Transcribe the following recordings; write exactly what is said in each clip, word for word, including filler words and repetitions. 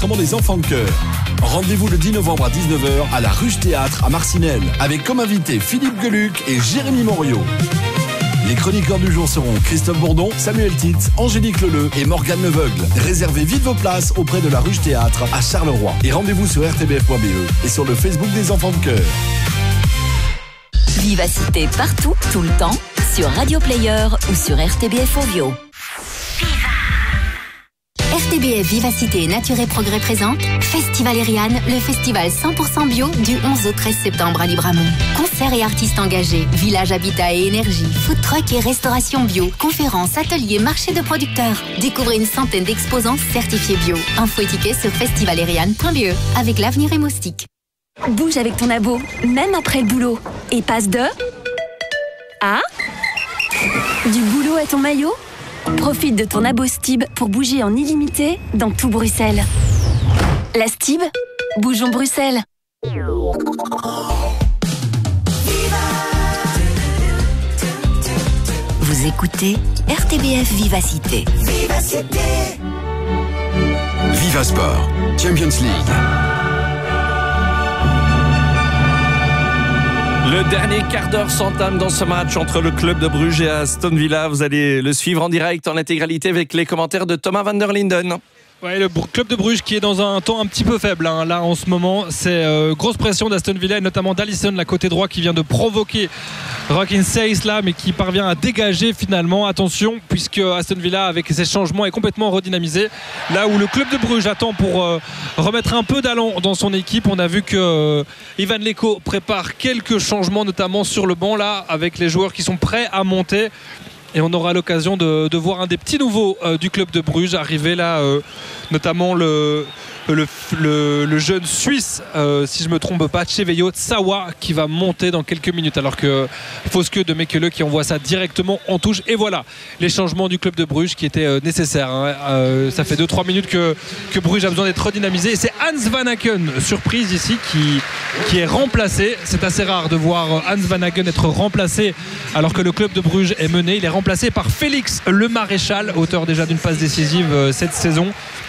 Comment les enfants de cœur. Rendez-vous le dix novembre à dix-neuf heures à la Ruche Théâtre à Marcinelle, avec comme invités Philippe Geluc et Jérémy Morio. Les chroniqueurs du jour seront Christophe Bourdon, Samuel Titz, Angélique Leleu et Morgane Leveugle. Réservez vite vos places auprès de la Ruche Théâtre à Charleroi. Et rendez-vous sur r t b f point b e et sur le Facebook des enfants de cœur. Vivacité partout, tout le temps, sur Radio Player ou sur R T B F Audio. R T B F Vivacité et Nature et Progrès présente Festival Eriane, le festival cent pour cent bio du onze au treize septembre à Libramont. Concerts et artistes engagés, village habitat et énergie, food truck et restauration bio, conférences, ateliers, marché de producteurs. Découvrez une centaine d'exposants certifiés bio. Info et tickets sur festivaleriane point b e avec l'avenir et Moustique. Bouge avec ton abo, même après le boulot. Et passe de... à... du boulot à ton maillot. Profite de ton abo Stib pour bouger en illimité dans tout Bruxelles. La Stib, bougeons Bruxelles. Vous écoutez R T B F Vivacité. Vivacité. Viva Sport, Champions League. Le dernier quart d'heure s'entame dans ce match entre le club de Bruges et Aston Villa. Vous allez le suivre en direct, en intégralité, avec les commentaires de Thomas van der Linden. Ouais, le club de Bruges qui est dans un temps un petit peu faible hein, là en ce moment. C'est euh, grosse pression d'Aston Villa et notamment d'Alisson, la côté droit, qui vient de provoquer Rockin Seis là, mais qui parvient à dégager finalement. Attention, puisque Aston Villa avec ses changements est complètement redynamisé. Là où le club de Bruges attend pour euh, remettre un peu d'allant dans son équipe. On a vu que euh, Ivan Leko prépare quelques changements, notamment sur le banc là, avec les joueurs qui sont prêts à monter. Et on aura l'occasion de, de voir un des petits nouveaux euh, du club de Bruges arriver là, euh, notamment le, le, le, le jeune Suisse, euh, si je ne me trompe pas, Cheveyo Tsawa, qui va monter dans quelques minutes. Alors que Fosque de Mekele qui envoie ça directement en touche. Et voilà les changements du club de Bruges qui étaient euh, nécessaires. Hein. Euh, ça fait deux trois minutes que, que Bruges a besoin d'être redynamisé. Et c'est Hans Van Aken, surprise ici, qui, qui est remplacé. C'est assez rare de voir Hans Van Aken être remplacé alors que le club de Bruges est mené. Il est remplacé par Félix Le Maréchal, auteur déjà d'une passe décisive euh, cette saison.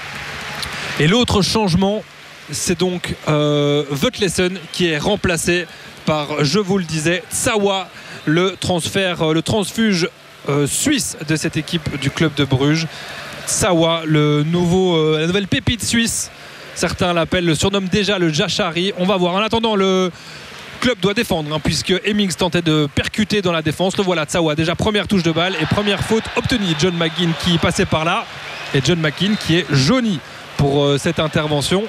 Et l'autre changement, c'est donc euh, Veutlesen qui est remplacé par, je vous le disais, Tsawa, le transfert, euh, le transfuge euh, suisse de cette équipe du club de Bruges. Tsawa, le nouveau, euh, la nouvelle pépite suisse. Certains l'appellent, le surnomment déjà le Jachari. On va voir. En attendant, le club doit défendre hein, puisque Hemmings tentait de percuter dans la défense. Le voilà, Tsawa, déjà première touche de balle et première faute obtenue. John McGinn qui passait par là et John McGinn qui est jauni pour euh, cette intervention.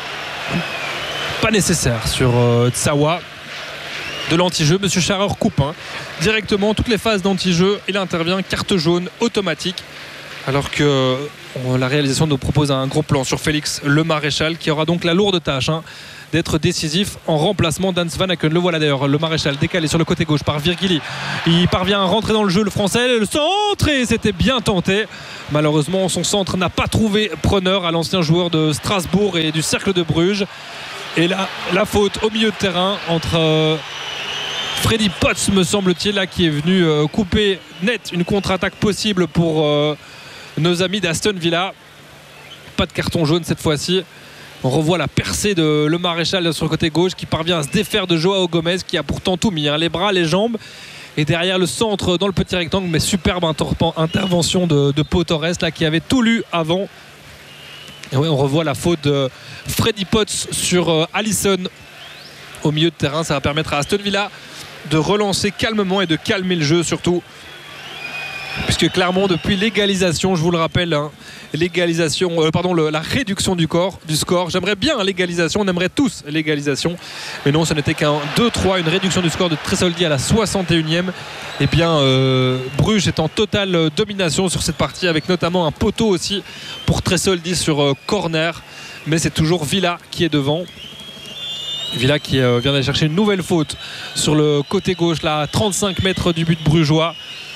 Pas nécessaire sur euh, Tsawa. De l'anti-jeu, monsieur Scharrer coupe hein, directement toutes les phases d'anti-jeu. Il intervient, carte jaune automatique, alors que euh, la réalisation nous propose un gros plan sur Félix Le Maréchal qui aura donc la lourde tâche hein, d'être décisif en remplacement d'Hans Van Aken. Le voilà d'ailleurs, le Maréchal décalé sur le côté gauche par Virgili. Il parvient à rentrer dans le jeu, le français, le centre, et c'était bien tenté. Malheureusement, son centre n'a pas trouvé preneur à l'ancien joueur de Strasbourg et du Cercle de Bruges. Et là, la faute au milieu de terrain entre euh, Freddy Potts, me semble-t-il, là, qui est venu euh, couper net une contre-attaque possible pour euh, nos amis d'Aston Villa. Pas de carton jaune cette fois-ci. On revoit la percée de Le Maréchal sur le côté gauche qui parvient à se défaire de Joao Gomez qui a pourtant tout mis, hein, les bras, les jambes. Et derrière le centre dans le petit rectangle, mais superbe intervention de, de Pau Torres là, qui avait tout lu avant. Et oui, on revoit la faute de Freddy Potts sur euh, Alisson au milieu de terrain. Ça va permettre à Aston Villa de relancer calmement et de calmer le jeu surtout. Puisque clairement depuis l'égalisation, je vous le rappelle, hein, l'égalisation, euh, pardon, le, la réduction du, corps, du score. J'aimerais bien l'égalisation, on aimerait tous l'égalisation. Mais non, ce n'était qu'un deux trois, une réduction du score de Tresoldi à la soixante et unième. Et bien, euh, Bruges est en totale domination sur cette partie, avec notamment un poteau aussi pour Tresoldi sur euh, corner. Mais c'est toujours Villa qui est devant. Villa qui euh, vient d'aller chercher une nouvelle faute sur le côté gauche, là, à trente-cinq mètres du but brugeois.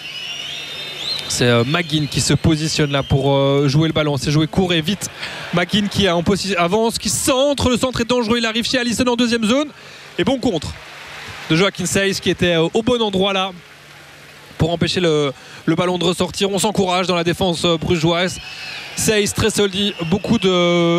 C'est euh, McGinn qui se positionne là pour euh, jouer le ballon. C'est joué court et vite. McGinn qui est en position, avance, qui centre. Le centre est dangereux. Il arrive chez Alisson en deuxième zone. Et bon contre de Joaquin Seis qui était euh, au bon endroit là pour empêcher le, le ballon de ressortir. On s'encourage dans la défense euh, brugeoise. Seis, Tresoldi, beaucoup de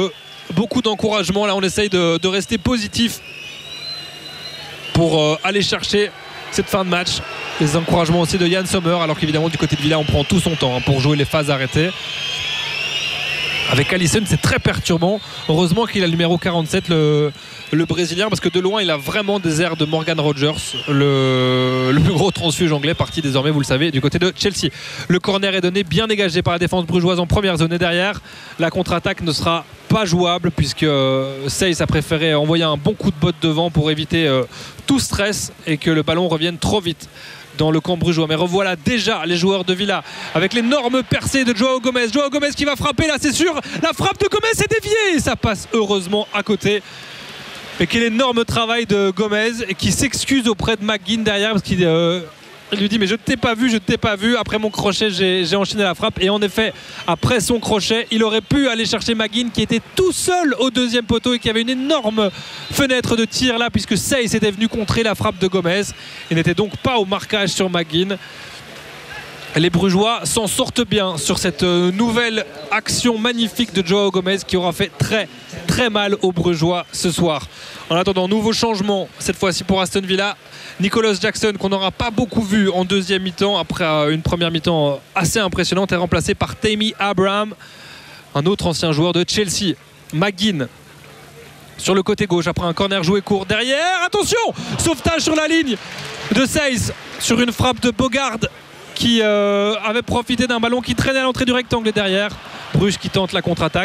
beaucoup d'encouragement. Là, on essaye de, de rester positif pour euh, aller chercher cette fin de match. Les encouragements aussi de Yann Sommer, alors qu'évidemment du côté de Villa on prend tout son temps hein, pour jouer les phases arrêtées. Avec Alisson c'est très perturbant. Heureusement qu'il a le numéro quarante-sept, le, le Brésilien, parce que de loin il a vraiment des airs de Morgan Rogers, le, le plus gros transfuge anglais, parti désormais vous le savez du côté de Chelsea. Le corner est donné, bien dégagé par la défense brugeoise en première zone, et derrière la contre-attaque ne sera pas jouable puisque euh, Seyss a préféré envoyer un bon coup de botte devant pour éviter euh, tout stress et que le ballon revienne trop vite dans le camp brugeois. Mais revoilà déjà les joueurs de Villa avec l'énorme percée de Joao Gomez. Joao Gomez qui va frapper là, c'est sûr. La frappe de Gomez est déviée et ça passe heureusement à côté. Et quel énorme travail de Gomez et qui s'excuse auprès de McGinn derrière parce qu'il euh, lui dit mais je ne t'ai pas vu, je ne t'ai pas vu. Après mon crochet j'ai, j'ai enchaîné la frappe. Et en effet après son crochet il aurait pu aller chercher McGinn qui était tout seul au deuxième poteau et qui avait une énorme fenêtre de tir là puisque Seyss était venu contrer la frappe de Gomez et n'était donc pas au marquage sur McGinn. Les Brugeois s'en sortent bien sur cette nouvelle action magnifique de Joao Gomez qui aura fait très très mal aux Brugeois ce soir. En attendant, nouveau changement cette fois-ci pour Aston Villa. Nicholas Jackson, qu'on n'aura pas beaucoup vu en deuxième mi-temps après une première mi-temps assez impressionnante, est remplacé par Tammy Abraham, un autre ancien joueur de Chelsea. McGinn sur le côté gauche après un corner joué court derrière. Attention, sauvetage sur la ligne de Seyss sur une frappe de Bogard qui euh, avait profité d'un ballon qui traînait à l'entrée du rectangle et derrière Bruges qui tente la contre-attaque.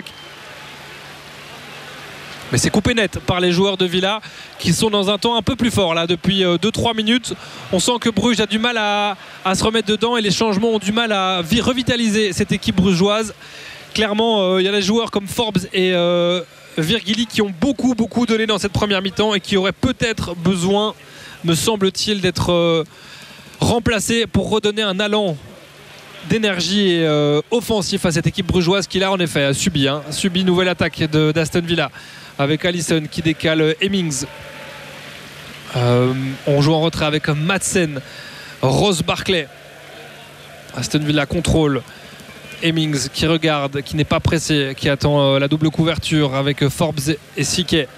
Mais c'est coupé net par les joueurs de Villa qui sont dans un temps un peu plus fort là depuis deux trois minutes. On sent que Bruges a du mal à, à se remettre dedans et les changements ont du mal à revitaliser cette équipe brugeoise. Clairement il euh, y a des joueurs comme Forbes et euh, Virgili qui ont beaucoup beaucoup donné dans cette première mi-temps et qui auraient peut-être besoin, me semble-t-il, d'être euh, remplacés pour redonner un allant d'énergie et, euh, offensif à cette équipe brugeoise qui là en effet a subi, hein, subi nouvelle attaque de, d'Aston Villa avec Alisson qui décale Hemmings. Euh, on joue en retrait avec Madsen, Ross Barkley. Aston Villa contrôle. Hemmings qui regarde, qui n'est pas pressé, qui attend euh, la double couverture avec Forbes et Siquet.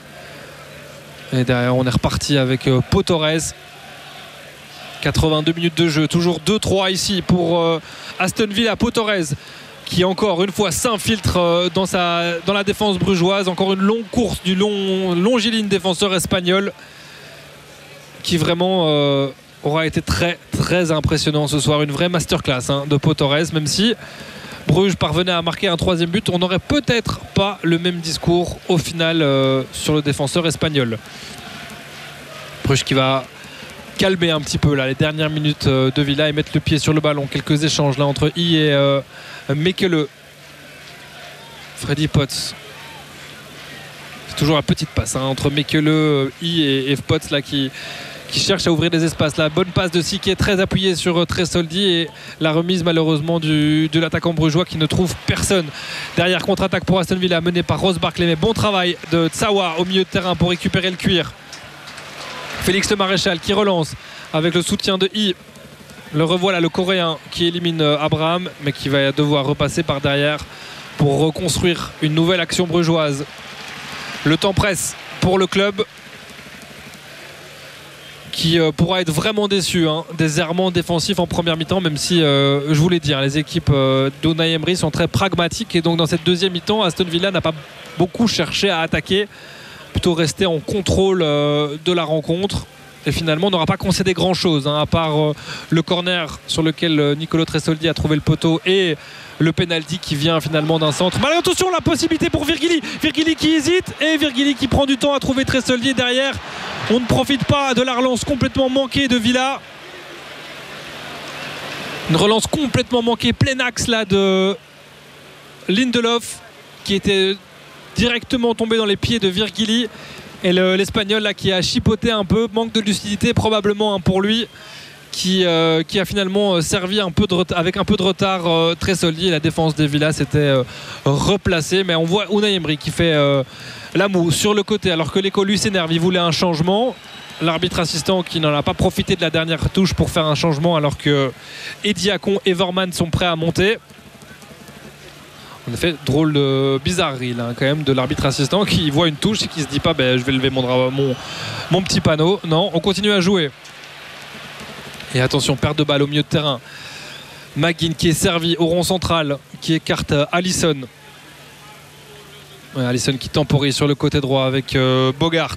Et derrière on est reparti avec euh, Pau Torres. quatre-vingt-deux minutes de jeu, toujours deux trois ici pour euh, Aston Villa. Pau Torres qui encore une fois s'infiltre euh, dans, sa, dans la défense brugeoise. Encore une longue course du long, longiligne défenseur espagnol qui vraiment euh, aura été très très impressionnant ce soir. Une vraie masterclass hein, de Pau Torres, même si Bruges parvenait à marquer un troisième but, on n'aurait peut-être pas le même discours au final euh, sur le défenseur espagnol. Bruges qui va calmer un petit peu là les dernières minutes de Villa et mettre le pied sur le ballon. Quelques échanges là entre I et euh, Mekele. Freddy Potts. C'est toujours la petite passe hein, entre Mekele, I et, et Potts là qui, qui cherche à ouvrir des espaces. La bonne passe de Siquet très appuyée sur Tresoldi et la remise malheureusement du, de l'attaquant brugeois qui ne trouve personne. Derrière contre-attaque pour Aston Villa menée par Ross Barkley. Mais bon travail de Tsawa au milieu de terrain pour récupérer le cuir. Félix Le Maréchal qui relance avec le soutien de I. Le revoilà, le Coréen qui élimine Abraham mais qui va devoir repasser par derrière pour reconstruire une nouvelle action brugeoise. Le temps presse pour le club qui euh, pourra être vraiment déçu hein, des errements défensifs en première mi-temps, même si euh, je vous l'ai dit hein, les équipes euh, d'Unai Emery sont très pragmatiques et donc dans cette deuxième mi-temps Aston Villa n'a pas beaucoup cherché à attaquer, plutôt rester en contrôle euh, de la rencontre et finalement on n'aura pas concédé grand chose hein, à part euh, le corner sur lequel euh, Nicolo Tresoldi a trouvé le poteau et le penalty qui vient finalement d'un centre. Mais attention, la possibilité pour Virgili Virgili qui hésite et Virgili qui prend du temps à trouver Tresoldi derrière. On ne profite pas de la relance complètement manquée de Villa, une relance complètement manquée plein axe là de Lindelof qui était directement tombé dans les pieds de Virgili et le, l'Espagnol là qui a chipoté un peu, manque de lucidité probablement hein, pour lui qui, euh, qui a finalement servi un peu de ret- avec un peu de retard euh, Tresoldi et la défense des Villas s'était euh, replacée. Mais on voit Unai Emery qui fait euh, la moue sur le côté alors que l'écho lui s'énerve, il voulait un changement. L'arbitre assistant qui n'en a pas profité de la dernière touche pour faire un changement alors que Ediakon et Vorman sont prêts à monter. En effet, drôle de bizarrerie là, quand même de l'arbitre assistant qui voit une touche et qui se dit pas ben, je vais lever mon, mon, mon petit panneau. Non, on continue à jouer. Et attention, perte de balle au milieu de terrain. McGinn qui est servi au rond central, qui écarte Allison. Ouais, Allison qui temporise sur le côté droit avec euh, Bogart.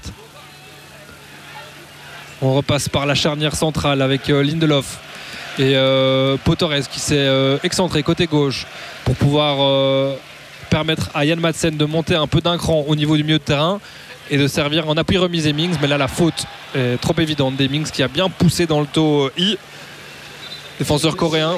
On repasse par la charnière centrale avec euh, Lindelof et euh, Potores qui s'est euh, excentré côté gauche pour pouvoir euh, permettre à Yann Madsen de monter un peu d'un cran au niveau du milieu de terrain et de servir en appui remise Hemmings. Mais là la faute est trop évidente d'Hemmings qui a bien poussé dans le taux I, défenseur coréen.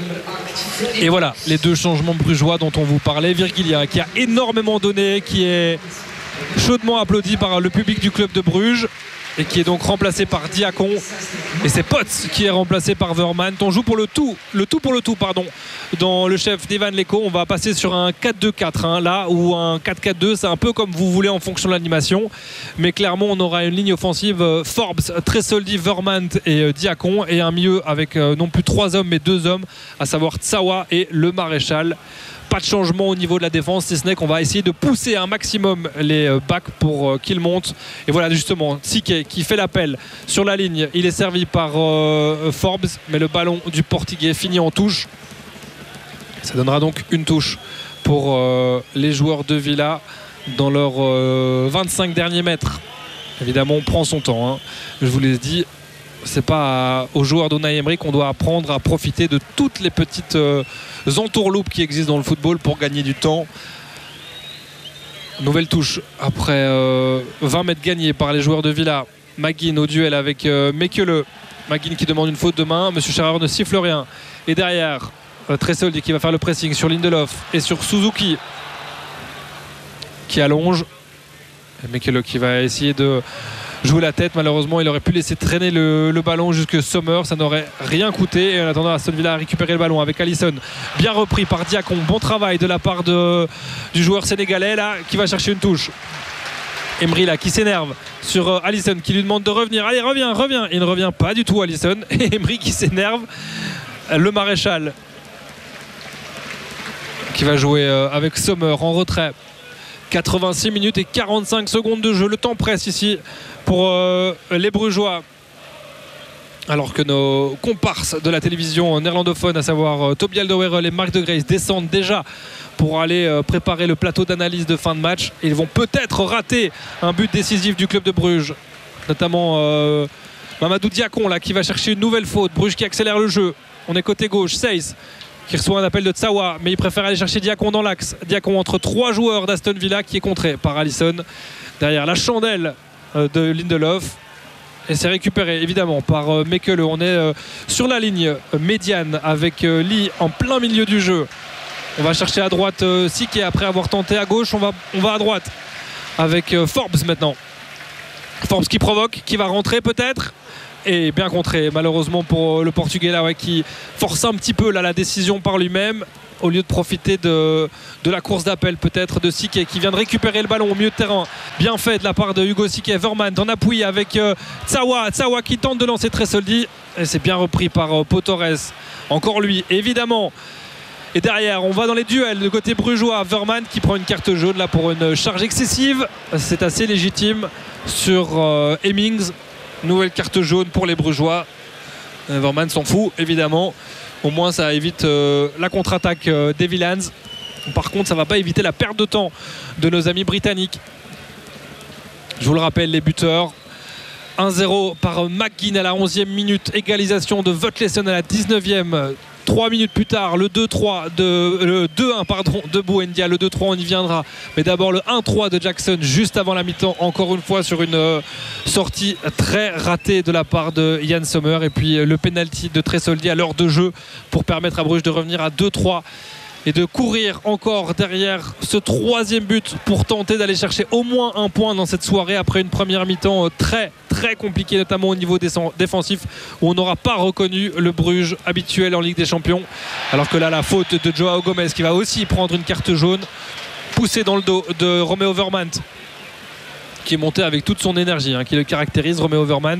Et voilà les deux changements brugeois dont on vous parlait. Virgilia qui a énormément donné, qui est chaudement applaudi par le public du club de Bruges et qui est donc remplacé par Diacon, et c'est Potts qui est remplacé par Vermaat. On joue pour le tout, le tout pour le tout pardon, dans le chef d'Evan Leko. On va passer sur un quatre deux quatre hein, là, ou un quatre quatre deux, c'est un peu comme vous voulez en fonction de l'animation, mais clairement on aura une ligne offensive euh, Forbes, Tresoldi, Vermaat et euh, Diacon, et un milieu avec euh, non plus trois hommes mais deux hommes, à savoir Tsawa et le Maréchal. Pas de changement au niveau de la défense, si ce n'est qu'on va essayer de pousser un maximum les backs pour euh, qu'ils montent. Et voilà justement Sique qui fait l'appel sur la ligne. Il est servi par euh, Forbes, mais le ballon du Portugais finit en touche. Ça donnera donc une touche pour euh, les joueurs de Villa dans leurs euh, vingt-cinq derniers mètres. Évidemment on prend son temps, hein. Je vous l'ai dit, c'est pas à, aux joueurs d'Unai Emery qu'on doit apprendre à profiter de toutes les petites euh, entourloupes qui existent dans le football pour gagner du temps. Nouvelle touche après euh, vingt mètres gagnés par les joueurs de Villa. McGinn au duel avec euh, Mekele. McGinn qui demande une faute de main. Monsieur Scharrer ne siffle rien. Et derrière, euh, Tresoldi qui va faire le pressing sur Lindelof et sur Suzuki qui allonge. Et Mekele qui va essayer de jouer la tête. Malheureusement il aurait pu laisser traîner le, le ballon jusque Sommer, ça n'aurait rien coûté. Et en attendant, Aston Villa a récupéré le ballon avec Allison, bien repris par Diacon. Bon travail de la part de, du joueur sénégalais là, qui va chercher une touche. Emery là qui s'énerve sur euh, Allison qui lui demande de revenir. Allez, reviens, reviens. Il ne revient pas du tout, Allison. Et Emery qui s'énerve. Le Maréchal qui va jouer euh, avec Sommer en retrait. quatre-vingt-six minutes et quarante-cinq secondes de jeu. Le temps presse ici pour euh, les Brugeois. Alors que nos comparses de la télévision néerlandophone, à savoir euh, Toby Alderweireld et Mark de Grace, descendent déjà pour aller euh, préparer le plateau d'analyse de fin de match. Et ils vont peut-être rater un but décisif du club de Bruges. Notamment euh, Mamadou Diacon là, qui va chercher une nouvelle faute. Bruges qui accélère le jeu. On est côté gauche. Seyss qui reçoit un appel de Tsawa, mais il préfère aller chercher Diacon dans l'axe. Diacon entre trois joueurs d'Aston Villa qui est contré par Allison. Derrière la chandelle de Lindelof. Et c'est récupéré évidemment par euh, Mekele. On est euh, sur la ligne médiane avec euh, Lee en plein milieu du jeu. On va chercher à droite euh, Sique, après avoir tenté à gauche. On va, on va à droite avec euh, Forbes maintenant. Forbes qui provoque, qui va rentrer peut-être. Et bien contré malheureusement pour le Portugais là, ouais, qui force un petit peu là, la décision par lui-même au lieu de profiter de, de la course d'appel peut-être de Sique qui vient de récupérer le ballon au milieu de terrain. Bien fait de la part de Hugo Sique. Vermaat en appui avec euh, Tsawa. Tsawa qui tente de lancer Tresoldi et c'est bien repris par euh, Potores. Encore lui évidemment. Et derrière on va dans les duels de côté brugeois. Vermaat qui prend une carte jaune là pour une charge excessive. C'est assez légitime sur euh, Hemmings. Nouvelle carte jaune pour les Brugeois. Vermaat s'en fout évidemment. Au moins ça évite euh, la contre-attaque euh, des Villans. Par contre ça ne va pas éviter la perte de temps de nos amis britanniques. Je vous le rappelle, les buteurs. un zéro par McGinn à la onzième minute. Égalisation de Votlesen à la dix-neuvième. trois minutes plus tard, le deux trois de, le deux un pardon, de Buendia. Le deux trois, on y viendra. Mais d'abord le un trois de Jackson juste avant la mi-temps. Encore une fois sur une euh, sortie très ratée de la part de Yann Sommer. Et puis euh, le penalty de Tresoldi à l'heure de jeu pour permettre à Bruges de revenir à deux trois. Et de courir encore derrière ce troisième but pour tenter d'aller chercher au moins un point dans cette soirée après une première mi-temps très très compliquée, notamment au niveau défensif où on n'aura pas reconnu le Bruges habituel en Ligue des Champions. Alors que là la faute de Joao Gomez qui va aussi prendre une carte jaune, poussée dans le dos de Romeo Vermaat qui est monté avec toute son énergie, hein, qui le caractérise, Romeo Vermaat.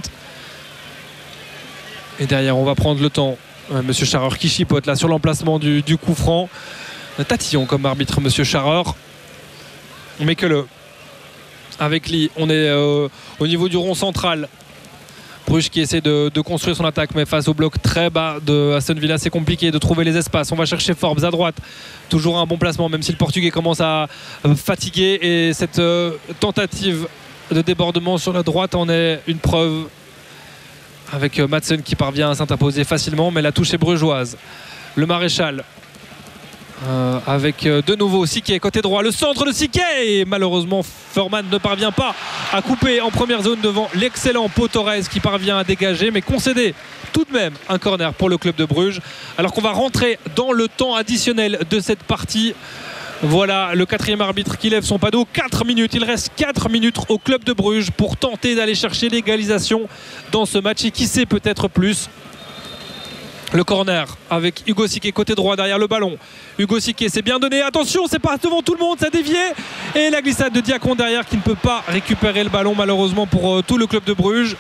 Et derrière on va prendre le temps. Monsieur Scharrer qui chipote là sur l'emplacement du, du coup franc. tatillon comme arbitre, monsieur Scharrer. Mais que le avec Lee, on est euh, au niveau du rond central. Bruges qui essaie de, de construire son attaque, mais face au bloc très bas de Aston Villa, c'est compliqué de trouver les espaces. On va chercher Forbes à droite, toujours un bon placement, même si le Portugais commence à fatiguer. Et cette euh, tentative de débordement sur la droite en est une preuve, avec euh, Madsen qui parvient à s'interposer facilement, mais la touche est brugeoise. Le Maréchal Euh, avec euh, de nouveau Siquet côté droit, le centre de Siquet, et malheureusement Furman ne parvient pas à couper en première zone devant l'excellent Pau Torres qui parvient à dégager, mais concéder tout de même un corner pour le club de Bruges, alors qu'on va rentrer dans le temps additionnel de cette partie. Voilà le quatrième arbitre qui lève son panneau. quatre minutes, il reste quatre minutes au club de Bruges pour tenter d'aller chercher l'égalisation dans ce match, et qui sait, peut-être plus. Le corner avec Hugo Siquet côté droit derrière le ballon. Hugo Siquet, c'est bien donné, attention, c'est pas devant tout le monde, ça dévié, et la glissade de Diacon derrière qui ne peut pas récupérer le ballon malheureusement pour euh, tout le club de Bruges.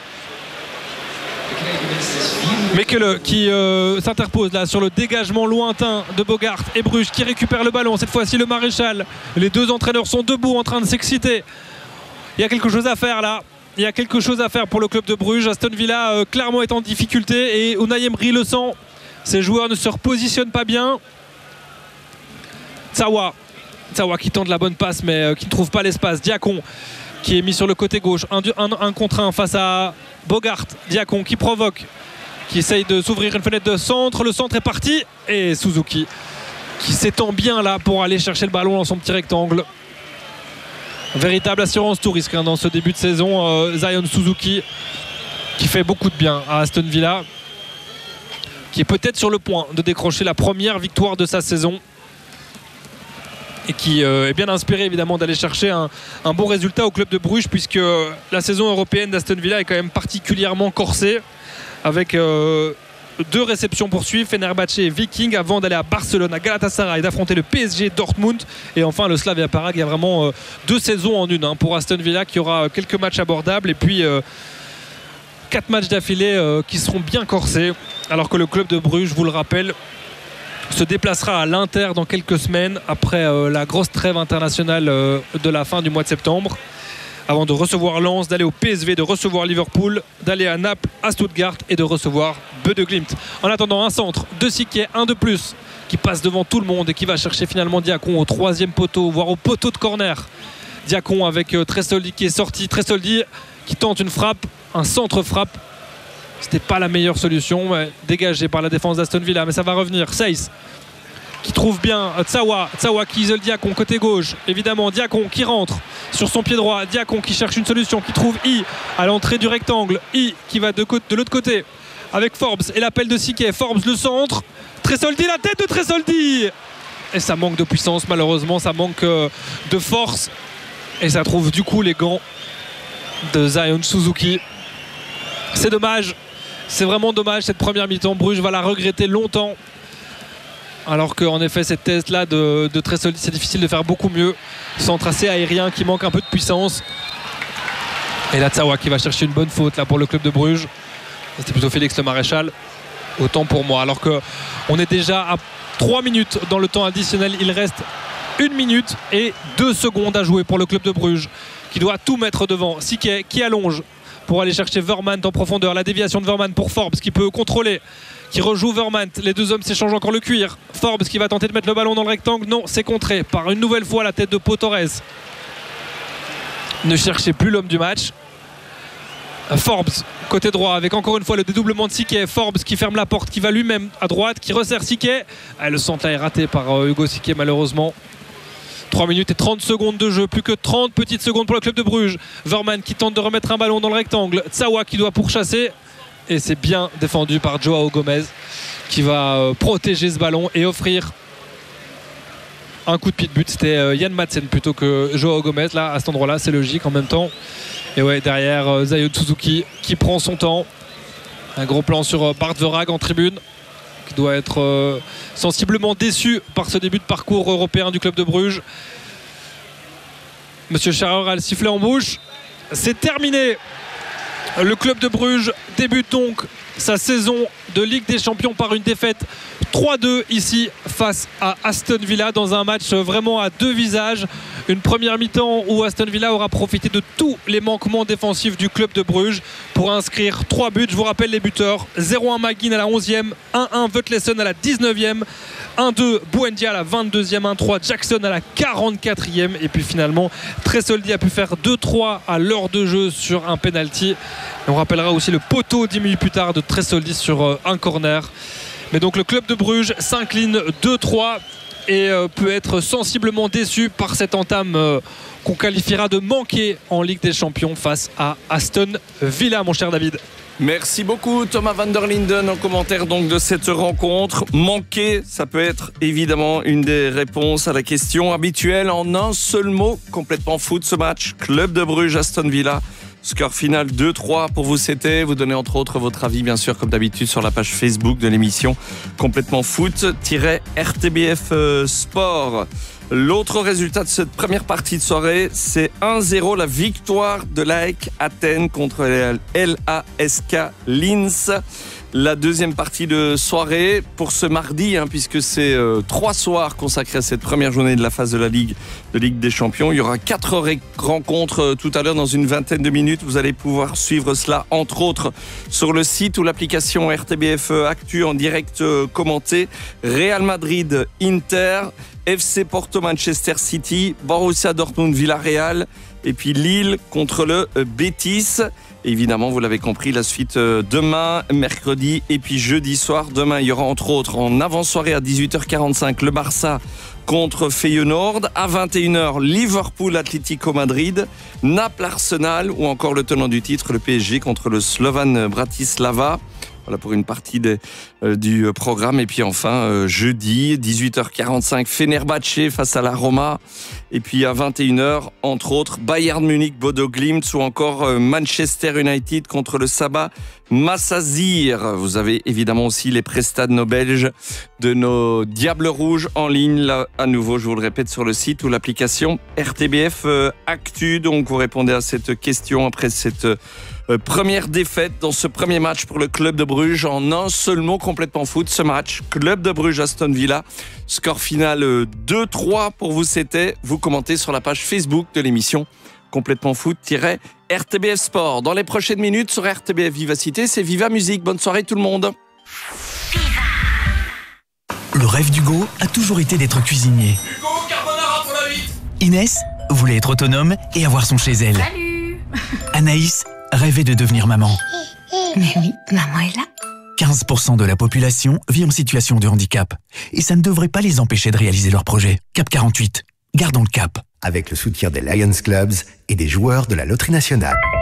Mekele qui euh, s'interpose là sur le dégagement lointain de Bogart, et Bruges qui récupère le ballon, cette fois-ci le Maréchal. Les deux entraîneurs sont debout en train de s'exciter. Il y a quelque chose à faire là. Il y a quelque chose à faire pour le club de Bruges. Aston Villa euh, clairement est en difficulté, et Unai Emery le sent. Ces joueurs ne se repositionnent pas bien. Tsawa, Tsawa qui tente la bonne passe, mais euh, qui ne trouve pas l'espace. Diacon qui est mis sur le côté gauche, un, un, un contre un face à Bogart. Diacon qui provoque, qui essaye de s'ouvrir une fenêtre de centre. Le centre est parti, et Suzuki qui s'étend bien là pour aller chercher le ballon dans son petit rectangle. Véritable assurance tout risque hein, dans ce début de saison. euh, Zion Suzuki qui fait beaucoup de bien à Aston Villa, qui est peut-être sur le point de décrocher la première victoire de sa saison, et qui euh, est bien inspiré évidemment d'aller chercher un, un bon résultat au club de Bruges, puisque euh, la saison européenne d'Aston Villa est quand même particulièrement corsée, avec euh, deux réceptions pour suivre, Fenerbahçe et Viking, avant d'aller à Barcelone, à Galatasaray, d'affronter le P S G, Dortmund, et enfin le Slavia Prague. Il y a vraiment euh, deux saisons en une hein, pour Aston Villa, qui aura quelques matchs abordables, et puis euh, quatre matchs d'affilée euh, qui seront bien corsés, alors que le club de Bruges, je vous le rappelle, se déplacera à l'Inter dans quelques semaines, après euh, la grosse trêve internationale euh, de la fin du mois de septembre, avant de recevoir Lens, d'aller au P S V, de recevoir Liverpool, d'aller à Naples, à Stuttgart, et de recevoir Bode Glimt. En attendant, un centre de Siquet, un de plus, qui passe devant tout le monde et qui va chercher finalement Diacon au troisième poteau, voire au poteau de corner. Diacon avec euh, Tresoldi qui est sorti, Tresoldi qui tente une frappe, un centre frappe. C'était pas la meilleure solution, mais dégagé par la défense d'Aston Villa, mais ça va revenir. Seyss qui trouve bien Tsawa, Tsawa qui isole Diacon côté gauche, évidemment Diacon qui rentre sur son pied droit, Diacon qui cherche une solution, qui trouve I à l'entrée du rectangle, I qui va de, de l'autre côté avec Forbes, et l'appel de Siquet. Forbes le centre, Tresoldi, la tête de Tresoldi, et ça manque de puissance malheureusement, ça manque de force, et ça trouve du coup les gants de Zion Suzuki. C'est dommage, c'est vraiment dommage, cette première mi-temps. Bruges va la regretter longtemps, alors qu'en effet cette thèse là de, de Tresoldi, c'est difficile de faire beaucoup mieux. Centre assez aérien qui manque un peu de puissance, et là Tsawa qui va chercher une bonne faute là pour le club de Bruges. C'était plutôt Félix le Maréchal, autant pour moi, alors qu'on est déjà à trois minutes dans le temps additionnel. Il reste une minute et deux secondes à jouer pour le club de Bruges, qui doit tout mettre devant. Siquet qui allonge pour aller chercher Vermaat en profondeur. La déviation de Vermaat pour Forbes qui peut contrôler, qui rejoue Vermaat. Les deux hommes s'échangent encore le cuir. Forbes qui va tenter de mettre le ballon dans le rectangle. Non, c'est contré par une nouvelle fois la tête de Pau Torres. Ne cherchez plus l'homme du match. Forbes côté droit avec encore une fois le dédoublement de Siquet. Forbes qui ferme la porte, qui va lui-même à droite, qui resserre Siquet. Ah, le centre là est raté par euh, Hugo Siquet malheureusement. trois minutes et trente secondes de jeu, plus que trente petites secondes pour le club de Bruges. Vermaat qui tente de remettre un ballon dans le rectangle, Tsawa qui doit pourchasser, et c'est bien défendu par Joao Gomez qui va euh, protéger ce ballon et offrir un coup de pied de but. C'était euh, Yann Madsen plutôt que Joao Gomez là à cet endroit là, c'est logique en même temps. Et ouais, derrière euh, Zion Suzuki qui prend son temps. Un gros plan sur euh, Bart Verhaeghe en tribune, qui doit être euh, sensiblement déçu par ce début de parcours européen du club de Bruges. Monsieur Scharrer a le sifflet en bouche. C'est terminé. Le club de Bruges débute donc sa saison de Ligue des Champions par une défaite trois deux ici face à Aston Villa dans un match vraiment à deux visages. Une première mi-temps où Aston Villa aura profité de tous les manquements défensifs du club de Bruges pour inscrire trois buts. Je vous rappelle les buteurs: zéro un McGinn à la onzième, un un Vetlesen à la dix-neuvième, un deux Buendia à la vingt-deuxième, un trois Jackson à la quarante-quatrième, et puis finalement Tresoldi a pu faire deux trois à l'heure de jeu sur un penalty. Et on rappellera aussi le poteau dix minutes plus tard de Tresoldi sur un corner. Mais donc le club de Bruges s'incline deux trois et euh, peut être sensiblement déçu par cette entame euh, qu'on qualifiera de manquée en Ligue des Champions face à Aston Villa, mon cher David. Merci beaucoup Thomas van der Linden en commentaire donc de cette rencontre. Manquer, ça peut être évidemment une des réponses à la question habituelle en un seul mot, complètement foot ce match. Club de Bruges, Aston Villa. Score final deux trois pour vous, c'était. Vous donnez entre autres votre avis, bien sûr, comme d'habitude, sur la page Facebook de l'émission Complètement Foot-R T B F Sport. L'autre résultat de cette première partie de soirée, c'est un zéro, la victoire de l'A E C Athènes contre L A S K Linz. La deuxième partie de soirée pour ce mardi, hein, puisque c'est euh, trois soirs consacrés à cette première journée de la phase de la Ligue de Ligue des Champions. Il y aura quatre ré- rencontres euh, tout à l'heure dans une vingtaine de minutes. Vous allez pouvoir suivre cela, entre autres, sur le site ou l'application R T B F Actu en direct euh, commenté. Real Madrid, Inter, F C Porto, Manchester City, Borussia Dortmund, Villarreal, et puis Lille contre le euh, Betis. Évidemment, vous l'avez compris, la suite demain, mercredi et puis jeudi soir. Demain, il y aura entre autres en avant-soirée à dix-huit heures quarante-cinq le Barça contre Feyenoord. À vingt et une heures, Liverpool, Atlético Madrid, Naples, Arsenal ou encore le tenant du titre, le P S G contre le Slovan Bratislava. Voilà pour une partie des, euh, du programme. Et puis enfin, euh, jeudi, dix-huit heures quarante-cinq, Fenerbahçe face à la Roma. Et puis à vingt et une heures, entre autres, Bayern Munich, Bodo Glimt ou encore euh, Manchester United contre le Sabah Massazir. Vous avez évidemment aussi les prestats de nos Belges, de nos Diables Rouges en ligne. Là, à nouveau, je vous le répète, sur le site ou l'application R T B F euh, Actu. Donc vous répondez à cette question après cette Euh, première défaite dans ce premier match pour le club de Bruges en un seul mot, complètement foot. Ce match, club de Bruges, Aston Villa, score final euh, deux trois pour vous, c'était. Vous commentez sur la page Facebook de l'émission Complètement Foot-R T B F Sport. Dans les prochaines minutes sur R T B F Vivacité, c'est Viva Musique. Bonne soirée tout le monde. Le rêve d'Hugo a toujours été d'être cuisinier. Hugo, carbonara pour la vite. Inès voulait être autonome et avoir son chez elle. Salut. Anaïs rêvait de devenir maman. Mais oui, maman est là. quinze pour cent de la population vit en situation de handicap. Et ça ne devrait pas les empêcher de réaliser leurs projets. Cap quarante-huit, gardons le cap. Avec le soutien des Lions Clubs et des joueurs de la Loterie Nationale.